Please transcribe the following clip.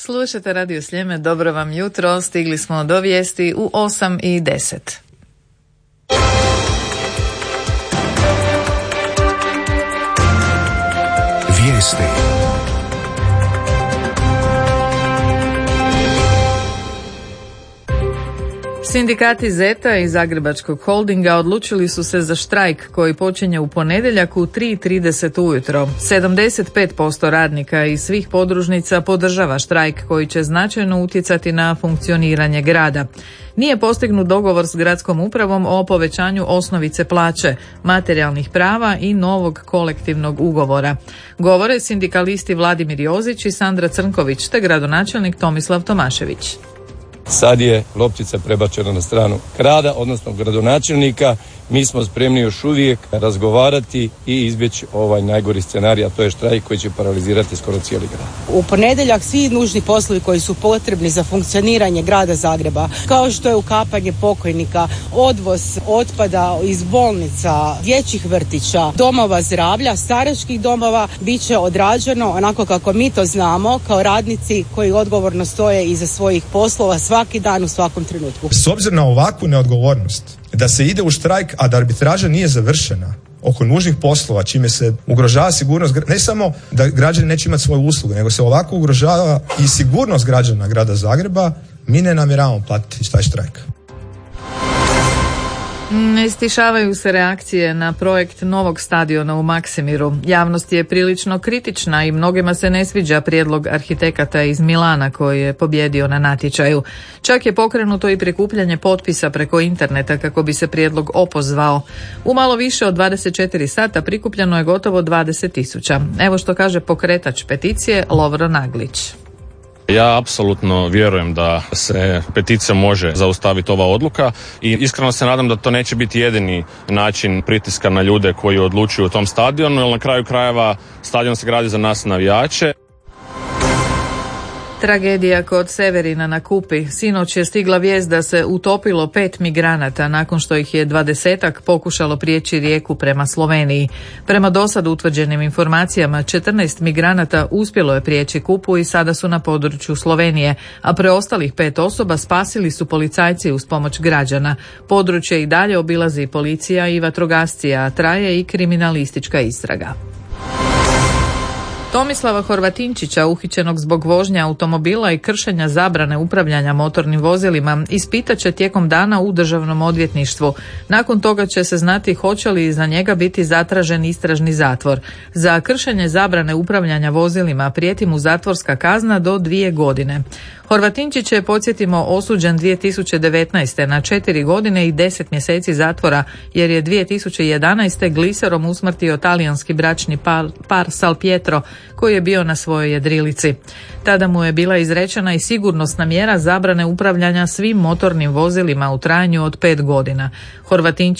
Slušajte Radio Sljeme, dobro vam jutro, stigli smo do vijesti u 8:10. Vijesti. Sindikati Zeta i Zagrebačkog holdinga odlučili su se za štrajk koji počinje u ponedjeljak u 3:30 ujutro. 75% radnika iz svih podružnica podržava štrajk koji će značajno utjecati na funkcioniranje grada. Nije postignut dogovor s gradskom upravom o povećanju osnovice plaće, materijalnih prava i novog kolektivnog ugovora. Govore sindikalisti Vladimir Jozić i Sandra Crnković te gradonačelnik Tomislav Tomašević. Sad je loptica prebačena na stranu grada, odnosno gradonačelnika. Mi smo spremni još uvijek razgovarati i izbjeći ovaj najgori scenarij, a to je štrajk koji će paralizirati skoro cijeli grad. U ponedjeljak svi nužni poslovi koji su potrebni za funkcioniranje grada Zagreba, kao što je ukapanje pokojnika, odvoz otpada iz bolnica, dječjih vrtića, domova zdravlja, staračkih domova, bit će odrađeno onako kako mi to znamo, kao radnici koji odgovorno stoje iza svojih poslova svaki dan u svakom trenutku. S obzirom na ovakvu neodgovornost, da se ide u štrajk, a da arbitraža nije završena oko nužnih poslova, čime se ugrožava sigurnost, ne samo da građani neće imati svoju uslugu, nego se ovako ugrožava i sigurnost građana grada Zagreba, mi ne namjeravamo platiti taj štrajk. Ne stišavaju se reakcije na projekt novog stadiona u Maksimiru. Javnost je prilično kritična i mnogima se ne sviđa prijedlog arhitekata iz Milana koji je pobjedio na natječaju. Čak je pokrenuto i prikupljanje potpisa preko interneta kako bi se prijedlog opozvao. U malo više od 24 sata prikupljeno je gotovo 20.000. Evo što kaže pokretač peticije Lovro Naglić. Ja apsolutno vjerujem da se peticija može zaustaviti ova odluka i iskreno se nadam da to neće biti jedini način pritiska na ljude koji odlučuju o tom stadionu, jer na kraju krajeva stadion se gradi za nas navijače. Tragedija kod Severina na Kupi. Sinoć je stigla vijest da se utopilo 5 migranata nakon što ih je 20-ak pokušalo prijeći rijeku prema Sloveniji. Prema dosad utvrđenim informacijama 14 migranata uspjelo je prijeći Kupu i sada su na području Slovenije, a preostalih 5 osoba spasili su policajci uz pomoć građana. Područje i dalje obilazi policija i vatrogasci, a traje i kriminalistička istraga. Tomislava Horvatinčića, uhićenog zbog vožnje automobila i kršenja zabrane upravljanja motornim vozilima, ispitat će tijekom dana u Državnom odvjetništvu. Nakon toga će se znati hoće li za njega biti zatražen istražni zatvor. Za kršenje zabrane upravljanja vozilima prijeti mu zatvorska kazna do 2 godine. Horvatinčić je, podsjetimo, osuđen 2019. na 4 godine i 10 mjeseci zatvora jer je 2011. gliserom usmrtio talijanski bračni par Salpietro koji je bio na svojoj jedrilici. Tada mu je bila izrečena i sigurnosna mjera zabrane upravljanja svim motornim vozilima u trajanju od 5 godina. Horvatinčić